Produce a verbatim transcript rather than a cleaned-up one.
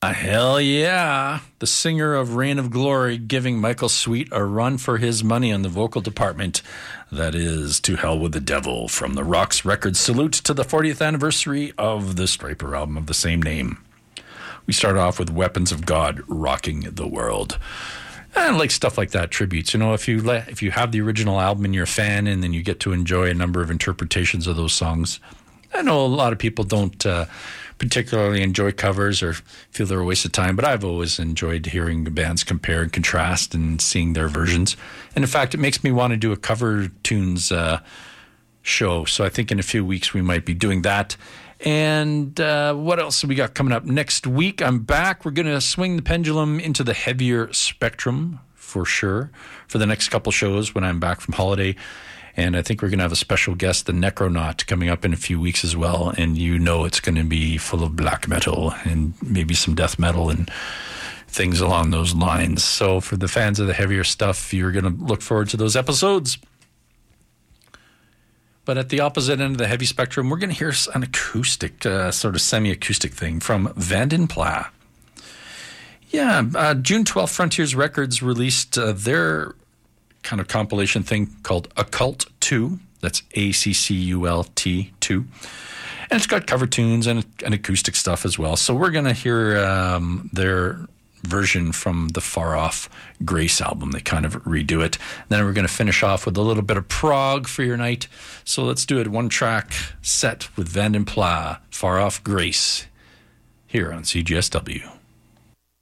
Hell yeah. The singer of Reign of Glory giving Michael Sweet a run for his money on the vocal department. That is To Hell with the Devil from the Rocks Records salute to the fortieth anniversary of the Stryper album of the same name. We start off with Weapons of God, Rocking the World. I like stuff like that, tributes. You know, if you let, if you have the original album and you're a fan and then you get to enjoy a number of interpretations of those songs. I know a lot of people don't uh, particularly enjoy covers or feel they're a waste of time, but I've always enjoyed hearing the bands compare and contrast and seeing their versions. And in fact, it makes me want to do a cover tunes uh, show. So I think in a few weeks we might be doing that. And uh, what else have we got coming up next week? I'm back. We're going to swing the pendulum into the heavier spectrum for sure for the next couple shows when I'm back from holiday. And I think we're going to have a special guest, the Necronaut, coming up in a few weeks as well. And you know it's going to be full of black metal and maybe some death metal and things along those lines. So for the fans of the heavier stuff, you're going to look forward to those episodes. But at the opposite end of the heavy spectrum, we're going to hear an acoustic, uh, sort of semi-acoustic thing from Vanden Plas. Yeah, uh, June twelfth, Frontiers Records released uh, their kind of compilation thing called Occult two. That's A C C U L T two. And it's got cover tunes and, and acoustic stuff as well. So we're going to hear um, their version from the Far Off Grace album. They kind of redo it. Then we're going to finish off with a little bit of prog for your night. So let's do it one track set with Vanden Plas, Far Off Grace, here on C G S W.